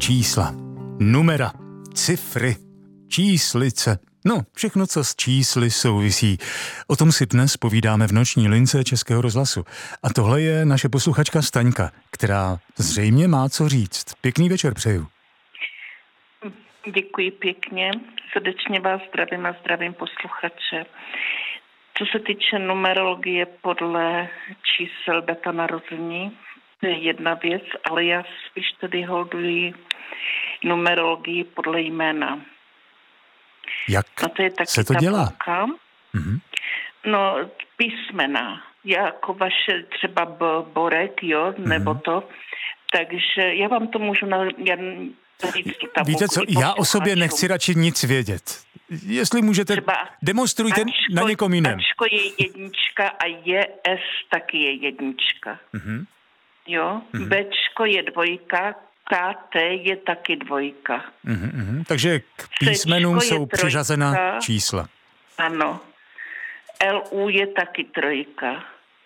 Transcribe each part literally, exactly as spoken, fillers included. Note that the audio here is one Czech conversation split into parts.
čísla, numera, cifry, číslice, no všechno, co s čísly souvisí. O tom si dnes povídáme v noční lince Českého rozhlasu. A tohle je naše posluchačka Staňka, která zřejmě má co říct. Pěkný večer přeju. Děkuji pěkně, srdečně vás zdravím a zdravím posluchače. Co se týče numerologie podle čísel data narození, to je jedna věc, ale já spíš tedy holduji numerologii podle jména. Jak no to je taky se to dělá? Mm-hmm. No písmena, jako vaše třeba b- Borek, jo, mm-hmm. nebo to, takže já vám to můžu na, já, říct tu tabulku. Víte co, já o sobě nechci radši nic vědět. Jestli můžete, třeba demonstrujte Ačko, na někom jiném. Ačko je jednička a je S taky je jednička. Mm-hmm. Jo, mm-hmm. Bčko je dvojka, K T je taky dvojka. Mm-hmm. Takže k písmenům jsou přiřazena čísla. Ano. L U je taky trojka.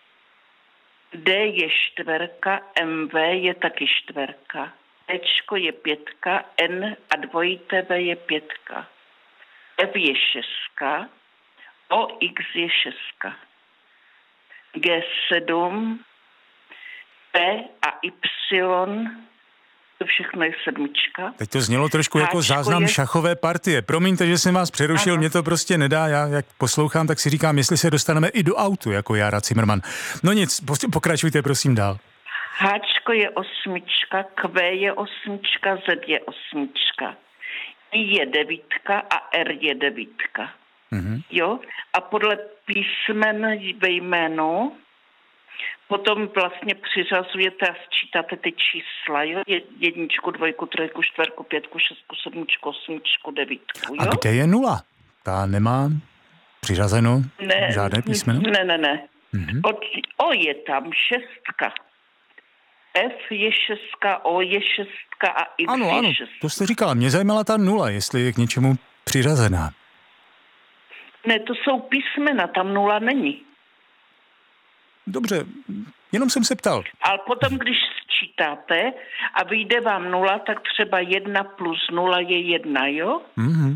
D je čtverka, M V je taky čtverka. Ečko je pětka, N a dvojité V je pětka. F je šestka, O X je šestka. G sedm, P a Y, to všechno je sedmička. Teď to znělo trošku Háčko jako záznam je... šachové partie. Promiňte, že jsem vás přerušil, ano. Mě to prostě nedá. Já jak poslouchám, tak si říkám, jestli se dostaneme i do autu, jako Jára Cimrman. No nic, pokračujte prosím dál. Háčko je osmička, Q je osmička, Z je osmička. I je devítka a R je devítka. Mm-hmm. Jo? A podle písmen ve jménu potom vlastně přiřazujete a sčítáte ty čísla, jo? Jedničku, dvojku, trojku, čtverku, pětku, šestku, sedmičku, osmičku, devítku, jo? A kde je nula? Ta nemá přiřazeno ne, žádné písmeno? Ne, ne, ne. Mm-hmm. Od, o je tam šestka. F je šestka, O je šestka a X ano, je ano, šestka. To jste říkala. Mě zajímala ta nula, jestli je k něčemu přiřazená. Ne, to jsou písmena, tam nula není. Dobře, jenom jsem se ptal. Ale potom, když sčítáte a vyjde vám nula, tak třeba jedna plus nula je jedna, jo? Mhm.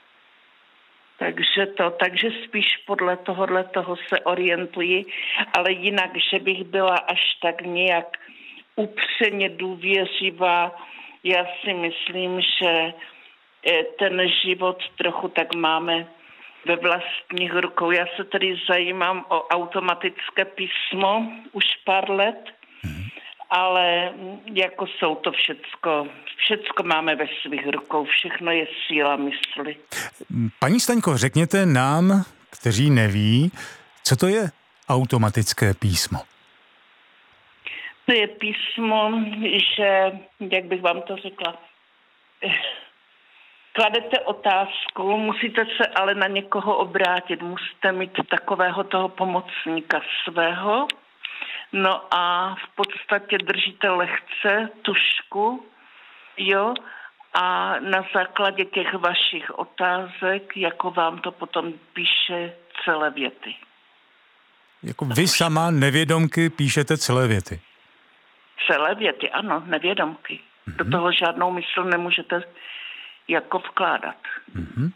Takže to, takže spíš podle tohohle toho se orientuji, ale jinak, že bych byla až tak nějak upřeně důvěřivá, já si myslím, že ten život trochu tak máme ve vlastních rukou. Já se tedy zajímám o automatické písmo už pár let, hmm. ale jako jsou to všecko, všecko máme ve svých rukou, všechno je síla mysli. Paní Staňko, řekněte nám, kteří neví, co to je automatické písmo? To je písmo, že, jak bych vám to řekla, kladete otázku, musíte se ale na někoho obrátit, musíte mít takového toho pomocníka svého, no a v podstatě držíte lehce tužku, jo, a na základě těch vašich otázek, jako vám to potom píše celé věty. Jako vy sama nevědomky píšete celé věty? Celé věty, ano, nevědomky. Mm-hmm. Do toho žádnou mysl nemůžete jako vkládat. Mm-hmm.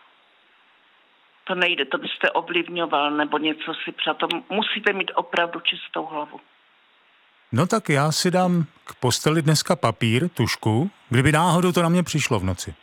To nejde, to byste ovlivňoval nebo něco si přát. To musíte mít opravdu čistou hlavu. No tak já si dám k posteli dneska papír, tužku, kdyby náhodou to na mě přišlo v noci.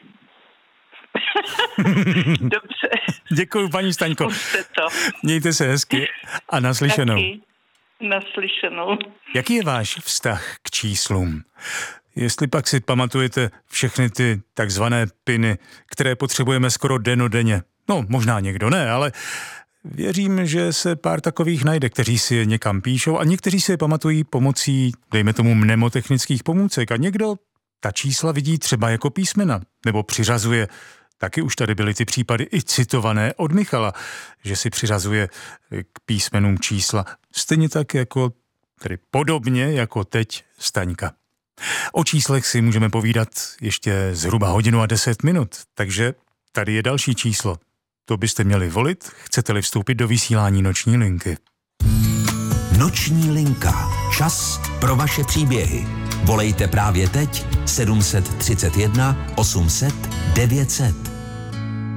Dobře. Děkuji, paní Staňko. To. Mějte se hezky a naslyšenou. Taky. Naslyšenou. Jaký je váš vztah k číslům? Jestli pak si pamatujete všechny ty takzvané piny, které potřebujeme skoro dennodenně. No, možná někdo ne, ale věřím, že se pár takových najde, kteří si je někam píšou a někteří si je pamatují pomocí, dejme tomu, mnemotechnických pomůcek a někdo ta čísla vidí třeba jako písmena nebo přiřazuje. Taky už tady byly ty případy i citované od Michala, že si přiřazuje k písmenům čísla. Stejně tak jako, tedy podobně jako teď Staňka. O číslech si můžeme povídat ještě zhruba hodinu a deset minut, takže tady je další číslo. To byste měli volit, chcete-li vstoupit do vysílání Noční linky. Noční linka. Čas pro vaše příběhy. Volejte právě teď sedm set třicet jedna osm set devět set.